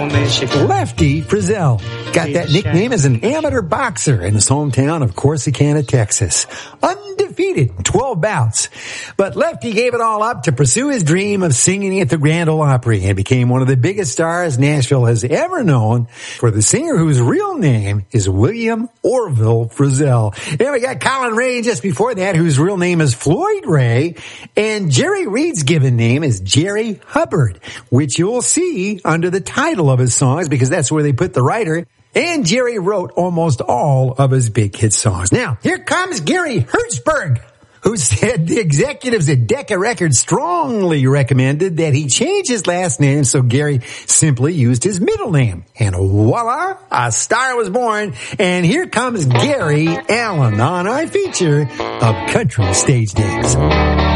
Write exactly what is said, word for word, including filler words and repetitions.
Lefty Frizzell got that nickname as an amateur boxer in his hometown of Corsicana, Texas. Undefeated in twelve bouts. But Lefty gave it all up to pursue his dream of singing at the Grand Ole Opry and became one of the biggest stars Nashville has ever known for the singer whose real name is William Orville Frizzell. And we got Colin Ray just before that, whose real name is Floyd Ray, and Jerry Reed's given name is Jerry Hubbard, which you'll see under the title of his songs because that's where they put the writer. And Jerry wrote almost all of his big hit songs. Now, here comes Gary Hertzberg, who said the executives at Decca Records strongly recommended that he change his last name, so Gary simply used his middle name. And voila, a star was born. And here comes Gary Allen on our feature of Country Stage Names.